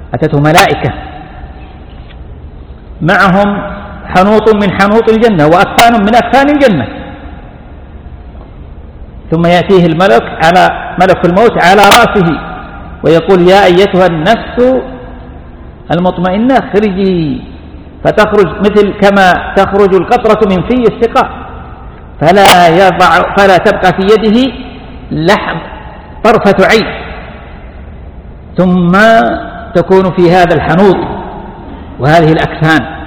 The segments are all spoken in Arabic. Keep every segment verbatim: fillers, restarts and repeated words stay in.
أتته ملائكة معهم حنوط من حنوط الجنة وأكفان من أكفان الجنة، ثم يأتيه الملك على ملك الموت على رأسه ويقول يا أيتها النفس المطمئنة اخرجي، فتخرج مثل كما تخرج القطرة من في السقاء، فلا يضع فلا تبقى في يده لحم طرفة عين، ثم تكون في هذا الحنوط وهذه الأكفان.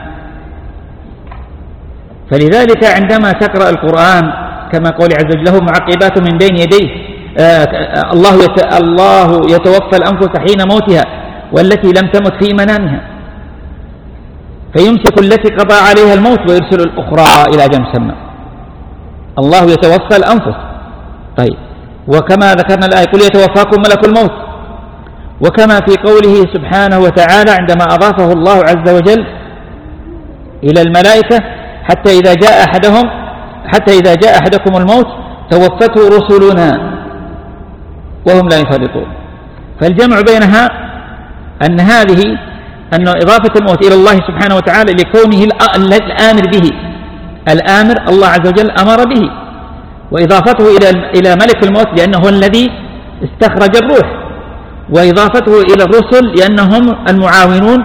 فلذلك عندما تقرأ القرآن كما قول عز وجل له معقبات من بين يديه آه الله يت... الله يتوفى الأنفس حين موتها والتي لم تمت في منامها فيمسك التي قضى عليها الموت ويرسل الأخرى إلى أجل مسمى. الله يتوفى الأنفس. طيب، وكما ذكرنا الآية قل يتوفاكم ملك الموت، وكما في قوله سبحانه وتعالى عندما أضافه الله عز وجل إلى الملائكة حتى إذا جاء أحدهم حتى إذا جاء أحدكم الموت توفته رسلنا وهم لا يفرطون. فالجمع بينها أن هذه أن إضافة الموت إلى الله سبحانه وتعالى لكونه الآمر به، الآمر الله عز وجل أمر به، وإضافته إلى إلى ملك الموت لأنه هو الذي استخرج الروح، وإضافته إلى الرسل لأنهم المعاونون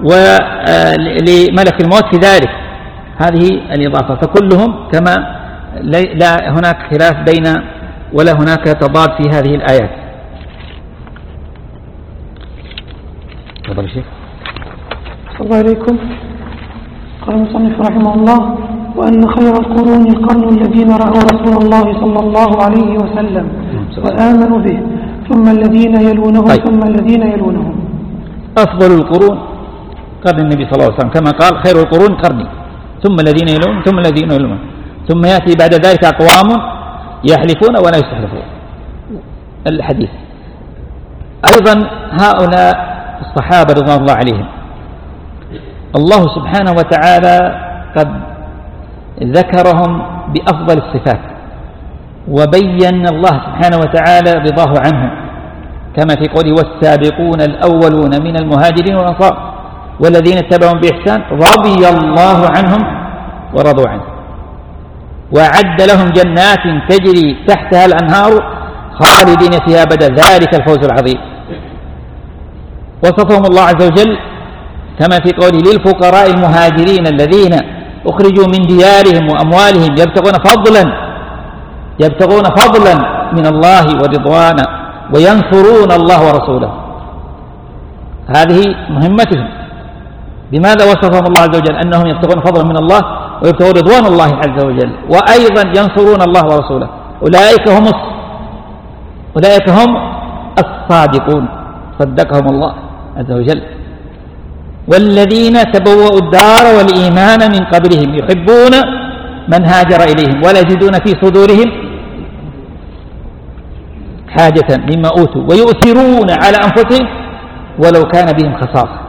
ولملك الموت في ذلك. هذه الإضافة، فكلهم كما لا هناك خلاف بين ولا هناك تضاد في هذه الآيات. تفضل الشيخ. صلى الله عليكم. قال المصنف رحمه الله وأن خير القرون القرن الذين رأوا رسول الله صلى الله عليه وسلم وآمنوا به ثم الذين يلونهم طيب. ثم الذين يلونهم. أفضل القرون قرن النبي صلى الله عليه وسلم كما قال خير القرون قرني ثم الذين يلون ثم الذين يلون، ثم يأتي بعد ذلك أقوام يحلفون ولا يستحلفون الحديث. أيضا هؤلاء الصحابة رضوان الله عليهم الله سبحانه وتعالى قد ذكرهم بأفضل الصفات وبين الله سبحانه وتعالى رضاه عنهم كما في قوله والسابقون الأولون من المهاجرين والأنصار والذين اتبعهم بإحسان رضي الله عنهم ورضوا عنه وأعد لهم جنات تجري تحتها الأنهار خالدين فيها أبدا ذلك الفوز العظيم. وصفهم الله عز وجل كما في قوله للفقراء المهاجرين الذين أخرجوا من ديارهم وأموالهم يبتغون فضلا يبتغون فضلا من الله ورضوانا وينصرون الله ورسوله. هذه مهمتهم. بماذا وصفهم الله عز وجل؟ أنهم يبتغون فضلا من الله ويبتغون رضوان الله عز وجل وأيضا ينصرون الله ورسوله. أولئك هم أولئك هم الصادقون صدقهم الله عز وجل. والذين تبوأوا الدار والإيمان من قبلهم يحبون من هاجر إليهم ولا يجدون في صدورهم حاجة مما أوتوا ويؤثرون على أنفسهم ولو كان بهم خصاصة.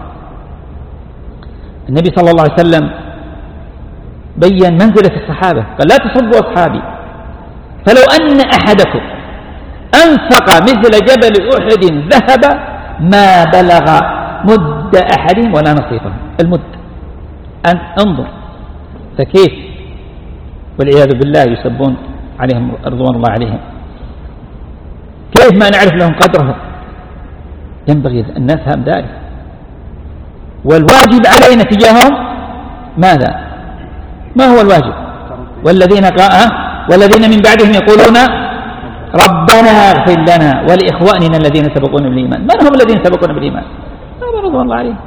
النبي صلى الله عليه وسلم بيّن منزلة الصحابة قال لا تسبوا أصحابي فلو أن أحدكم أنفق مثل جبل أحد ذهب ما بلغ مد أحدهم ولا نصيفه. المد أن انظر فكيف والعياذ بالله يسبون عليهم رضوان الله عليهم. كيف ما نعرف لهم قدرهم؟ ينبغي أن نفهم ذلك. والواجب علينا تجاههم ماذا؟ ما هو الواجب؟ والذين قال والذين من بعدهم يقولون ربنا اغفر لنا ولإخواننا الذين سبقونا بالإيمان. من هم الذين سبقونا بالإيمان؟ رضوان الله عليهم.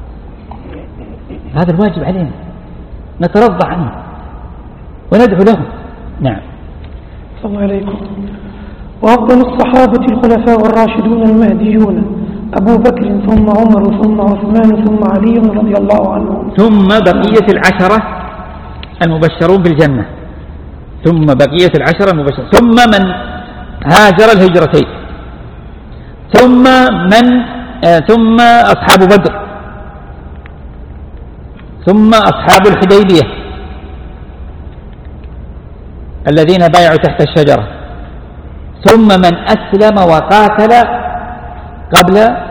هذا الواجب علينا نترضى عنه وندعو لهم. نعم. صلى الله عليكم. وأفضل الصحابة الخلفاء الراشدون المهديون أبو بكر ثم عمر ثم عثمان ثم علي رضي الله عنهم ثم بقية العشرة المبشرون بالجنة ثم بقية العشرة المبشرون ثم من هاجر الهجرتين ثم من آه ثم أصحاب بدر ثم أصحاب الحديبية الذين بايعوا تحت الشجرة ثم من أسلم وقاتل قبل